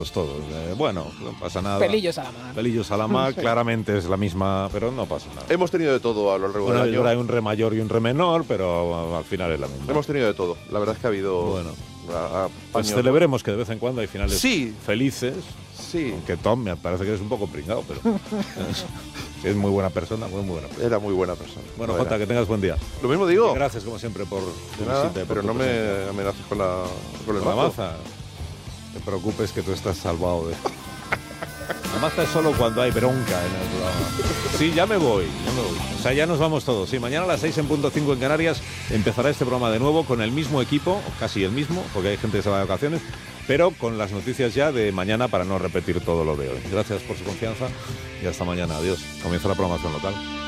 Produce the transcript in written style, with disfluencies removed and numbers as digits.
todos. Bueno, no pasa nada. Pelillos a la mar. Pelillos a la mar, claramente es la misma, pero no pasa nada. Hemos tenido de todo a lo largo del año. Ahora hay un re mayor y un re menor, pero al final es la misma. Hemos tenido de todo. La verdad es que ha habido... Bueno, pues celebremos que de vez en cuando hay finales felices. Sí. Aunque Tom me parece que eres un poco pringado, pero es muy buena persona, muy buena persona. Era muy buena persona. Bueno, Jota, que tengas buen día. Lo mismo digo. Y gracias, como siempre, por tu visita. Pero no me amenaces con la maza. No te preocupes que tú estás salvado de... La maza es solo cuando hay bronca en el programa. Sí, ya me voy. O sea, ya nos vamos todos. Sí, mañana a las 6 en punto 5 en Canarias empezará este programa de nuevo con el mismo equipo, casi el mismo, porque hay gente que se va de vacaciones, pero con las noticias ya de mañana para no repetir todo lo de hoy. Gracias por su confianza y hasta mañana. Adiós. Comienza la programación local.